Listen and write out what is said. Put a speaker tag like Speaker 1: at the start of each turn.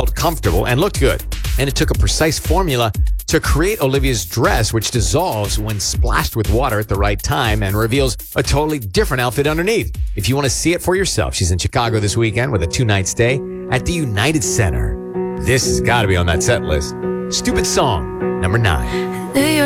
Speaker 1: felt comfortable and looked good. And it took a precise formula to create Olivia's dress, which dissolves when splashed with water at the right time and reveals a totally different outfit underneath. If you want to see it for yourself, she's in Chicago this weekend with a 2-night stay at the United Center. This has got to be on that set list. Stupid Song, number 9.